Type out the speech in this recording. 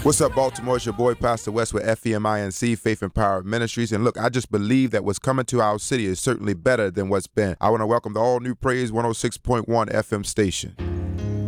What's up, Baltimore? It's your boy, Pastor West with FEMINC, Faith and Power Ministries. And look, I just believe that what's coming to our city is certainly better than what's been. I want to welcome the all-new Praise 106.1 FM station.